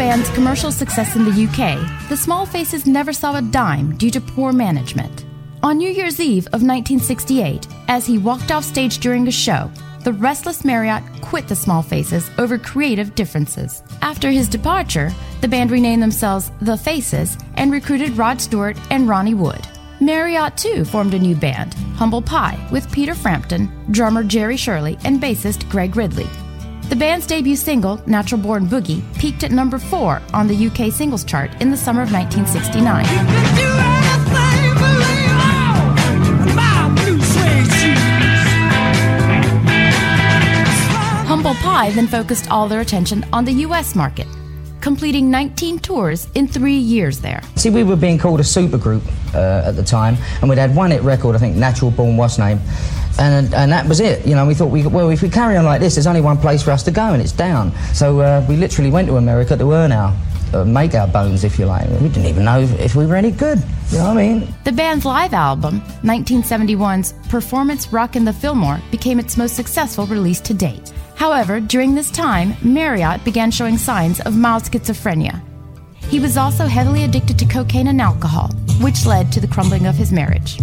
band's commercial success in the UK, the Small Faces never saw a dime due to poor management. On New Year's Eve of 1968, as he walked off stage during a show, the restless Marriott quit the Small Faces over creative differences. After his departure, the band renamed themselves The Faces and recruited Rod Stewart and Ronnie Wood. Marriott, too, formed a new band, Humble Pie, with Peter Frampton, drummer Jerry Shirley, and bassist Greg Ridley. The band's debut single, Natural Born Boogie, peaked at number 4 on the UK singles chart in the summer of 1969. Humble Pie then focused all their attention on the US market, completing 19 tours in 3 years there. See, we were being called a supergroup at the time, and we'd had one hit record, I think, Natural Born What's Name, and that was it. You know, we thought, well, if we carry on like this, there's only one place for us to go, and it's down. So we literally went to America to earn make our bones, if you like. We didn't even know if we were any good, you know what I mean? The band's live album, 1971's Performance Rockin' the Fillmore, became its most successful release to date. However, during this time, Marriott began showing signs of mild schizophrenia. He was also heavily addicted to cocaine and alcohol, which led to the crumbling of his marriage.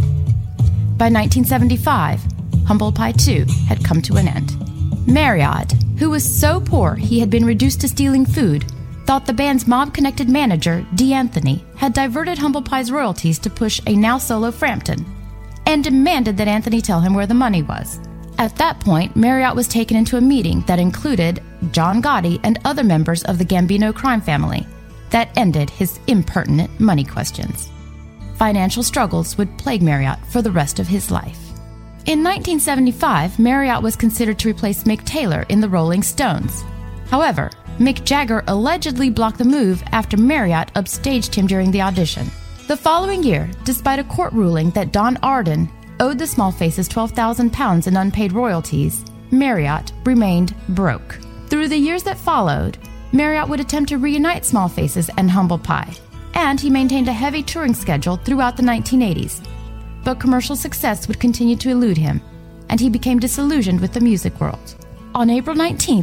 By 1975, Humble Pie 2 had come to an end. Marriott, who was so poor he had been reduced to stealing food, thought the band's mob-connected manager, Dee Anthony, had diverted Humble Pie's royalties to push a now-solo Frampton, and demanded that Anthony tell him where the money was. At that point, Marriott was taken into a meeting that included John Gotti and other members of the Gambino crime family. That ended his impertinent money questions. Financial struggles would plague Marriott for the rest of his life. In 1975, Marriott was considered to replace Mick Taylor in the Rolling Stones. However, Mick Jagger allegedly blocked the move after Marriott upstaged him during the audition. The following year, despite a court ruling that Don Arden owed the Small Faces £12,000 in unpaid royalties, Marriott remained broke. Through the years that followed, Marriott would attempt to reunite Small Faces and Humble Pie, and he maintained a heavy touring schedule throughout the 1980s. But commercial success would continue to elude him, and he became disillusioned with the music world. On April 19,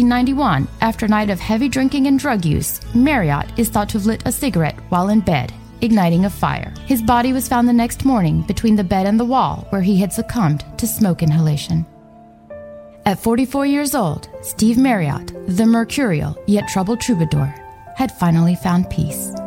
1991, after a night of heavy drinking and drug use, Marriott is thought to have lit a cigarette while in bed, igniting a fire. His body was found the next morning between the bed and the wall where he had succumbed to smoke inhalation. At 44 years old, Steve Marriott, the mercurial yet troubled troubadour, had finally found peace.